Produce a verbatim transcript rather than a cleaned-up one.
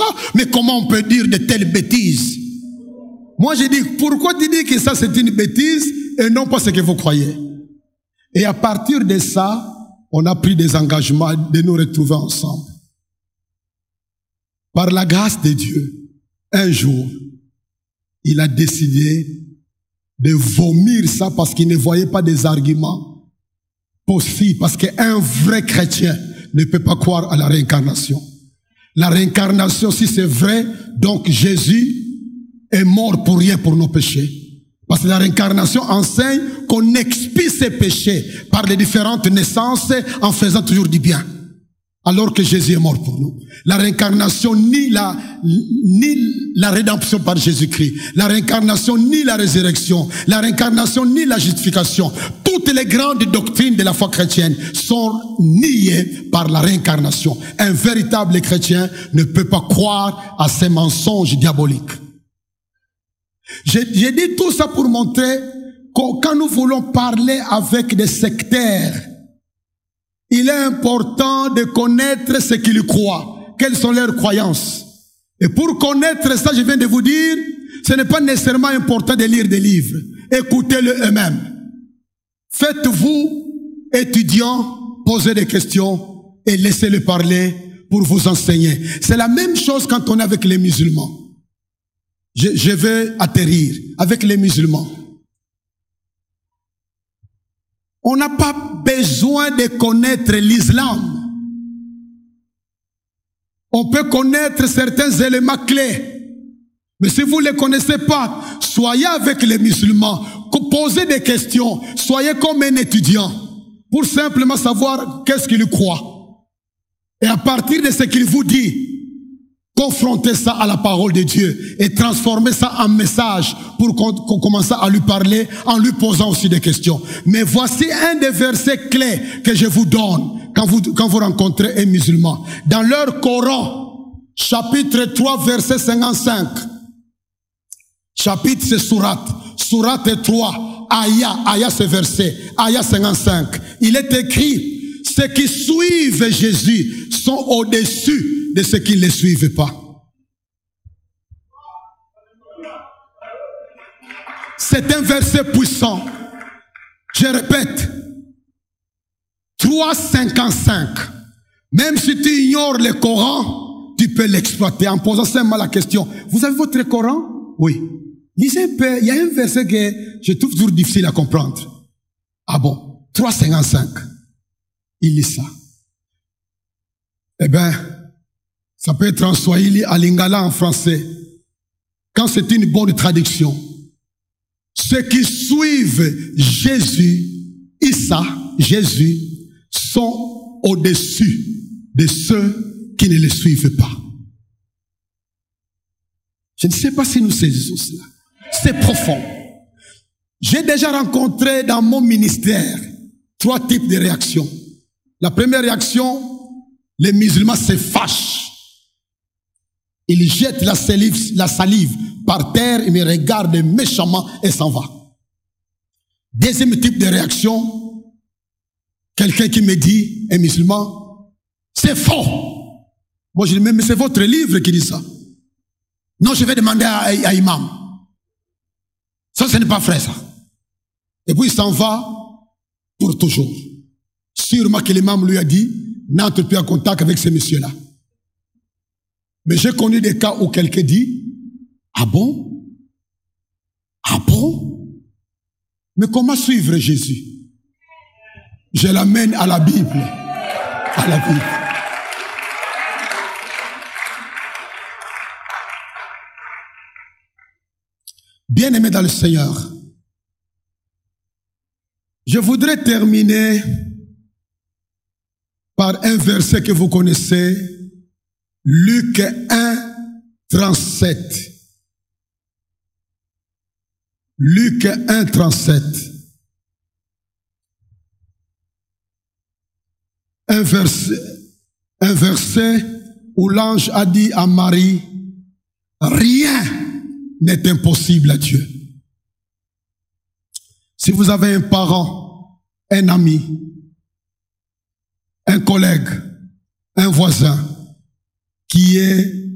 ça, mais comment on peut dire de telles bêtises? Moi, je dis, pourquoi tu dis que ça c'est une bêtise et non pas ce que vous croyez? Et à partir de ça, on a pris des engagements de nous retrouver ensemble. Par la grâce de Dieu, un jour, il a décidé de vomir ça parce qu'il ne voyait pas des arguments possibles. Parce qu'un vrai chrétien ne peut pas croire à la réincarnation. La réincarnation, si c'est vrai, donc Jésus est mort pour rien pour nos péchés. Parce que la réincarnation enseigne qu'on expie ses péchés par les différentes naissances en faisant toujours du bien. Alors que Jésus est mort pour nous. La réincarnation ni la, ni la rédemption par Jésus-Christ. La réincarnation ni la résurrection. La réincarnation ni la justification. Toutes les grandes doctrines de la foi chrétienne sont niées par la réincarnation. Un véritable chrétien ne peut pas croire à ces mensonges diaboliques. J'ai dit tout ça pour montrer que quand nous voulons parler avec des sectaires, il est important de connaître ce qu'ils croient. Quelles sont leurs croyances. Et pour connaître ça, je viens de vous dire, ce n'est pas nécessairement important de lire des livres. Écoutez-le eux-mêmes. Faites-vous, étudiants, poser des questions et laissez-le parler pour vous enseigner. C'est la même chose quand on est avec les musulmans. Je, je vais atterrir avec les musulmans. On n'a pas besoin de connaître l'islam. On peut connaître certains éléments clés. Mais si vous ne les connaissez pas, soyez avec les musulmans, posez des questions, soyez comme un étudiant, pour simplement savoir qu'est-ce qu'il croit. Et à partir de ce qu'il vous dit, confrontez ça à la parole de Dieu et transformez ça en message pour qu'on qu'on commence à lui parler en lui posant aussi des questions. Mais voici un des versets clés que je vous donne quand vous, quand vous rencontrez un musulman. Dans leur Coran, chapitre trois, verset cinquante-cinq. Chapitre, c'est Sourate. Sourate trois, Aya, Aya c'est verset, Aya cinquante-cinq. Il est écrit, ceux qui suivent Jésus sont au-dessus de ceux qui ne les suivent pas. C'est un verset puissant. Je répète, trois cinquante-cinq. Même si tu ignores le Coran, tu peux l'exploiter en posant simplement la question. Vous avez votre Coran? Oui. Lisez un peu, il y a un verset que je trouve toujours difficile à comprendre. Ah bon? trois cinquante-cinq. Il lit ça. Eh bien, ça peut être en swahili, à lingala en français. Quand c'est une bonne traduction. Ceux qui suivent Jésus, Issa, Jésus, sont au-dessus de ceux qui ne le suivent pas. Je ne sais pas si nous saisissons cela. C'est profond. J'ai déjà rencontré dans mon ministère trois types de réactions. La première réaction, les musulmans se fâchent. Ils jettent la salive, la salive par terre et me regardent méchamment et s'en va. Deuxième type de réaction, quelqu'un qui me dit, un musulman, c'est faux. Moi je dis, mais c'est votre livre qui dit ça. Non, je vais demander à, à imam. Ça, ce n'est pas vrai, ça. Et puis il s'en va pour toujours. Sûrement que l'imam lui a dit, n'entre plus en contact avec ces messieurs-là. Mais j'ai connu des cas où quelqu'un dit, ah bon? Ah bon? Mais comment suivre Jésus? Je l'amène à la Bible. À la Bible. Bien-aimés dans le Seigneur, je voudrais terminer par un verset que vous connaissez, Luc un, trente-sept. Luc un, trente-sept. Un verset, un verset où l'ange a dit à Marie, rien n'est impossible à Dieu. Si vous avez un parent, un ami, un collègue, un voisin qui est